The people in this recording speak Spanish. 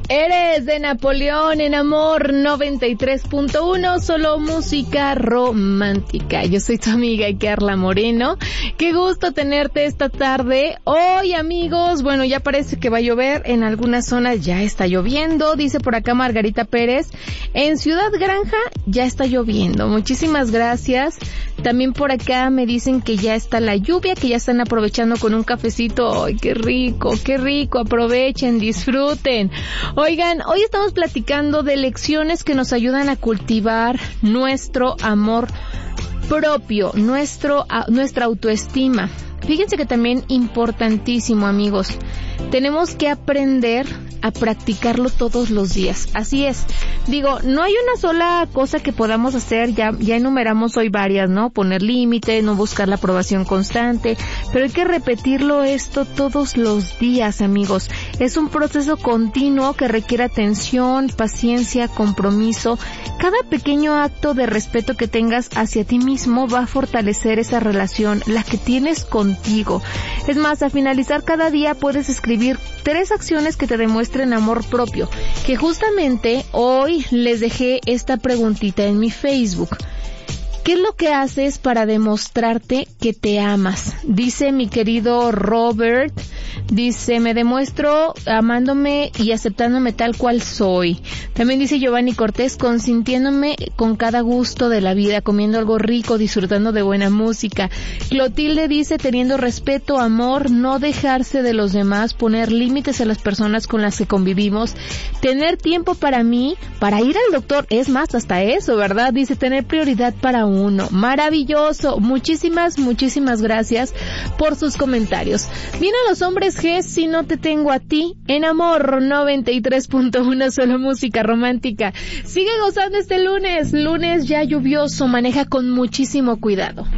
Eres de Napoleón en Amor 93.1, solo música romántica. Yo soy tu amiga Carla Moreno. Qué gusto tenerte esta tarde. Hoy, amigos, bueno, ya parece que va a llover. En algunas zonas ya está lloviendo. Dice por acá Margarita Pérez. En Ciudad Granja ya está lloviendo. Muchísimas gracias. También por acá me dicen que ya está la lluvia, que ya están aprovechando con un cafecito. ¡Ay, qué rico, qué rico! Aprovechen, disfruten. Oigan, hoy estamos platicando de lecciones que nos ayudan a cultivar nuestro amor propio, nuestra autoestima. Fíjense que también importantísimo, amigos, tenemos que aprender a practicarlo todos los días. Así es. Digo, no hay una sola cosa que podamos hacer, ya enumeramos hoy varias, ¿no? Poner límite, no buscar la aprobación constante, pero hay que repetirlo esto todos los días, amigos. Es un proceso continuo que requiere atención, paciencia, compromiso. Cada pequeño acto de respeto que tengas hacia ti mismo va a fortalecer esa relación, la que tienes contigo. Es más, al finalizar cada día puedes escribir 3 acciones que te demuestren amor propio, que justamente hoy les dejé esta preguntita en mi Facebook. ¿Qué es lo que haces para demostrarte que te amas? Dice mi querido Robert, dice, me demuestro amándome y aceptándome tal cual soy. También dice Giovanni Cortés, consintiéndome con cada gusto de la vida, comiendo algo rico, disfrutando de buena música. Clotilde dice, teniendo respeto, amor, no dejarse de los demás, poner límites a las personas con las que convivimos, tener tiempo para mí, para ir al doctor, es más, hasta eso, ¿verdad? Dice, tener prioridad para uno. Maravilloso. Muchísimas gracias por sus comentarios. Bien a los hombres G, si no te tengo a ti, en Amor 93.1, solo música romántica. Sigue gozando este lunes ya lluvioso, maneja con muchísimo cuidado.